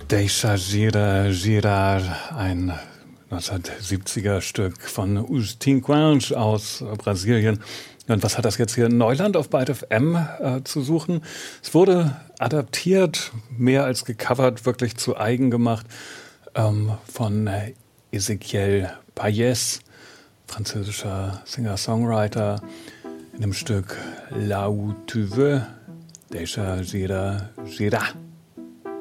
Deixa Gira Girar, ein 1970er Stück von Os Tinquins aus Brasilien. Und was hat das jetzt hier in Neuland auf Byte FM zu suchen? Es wurde adaptiert, mehr als gecovert, wirklich zu eigen gemacht, von Ezequiel Payés, französischer Singer-Songwriter, in dem Stück Là où tu veux, Deixa Gira Girar.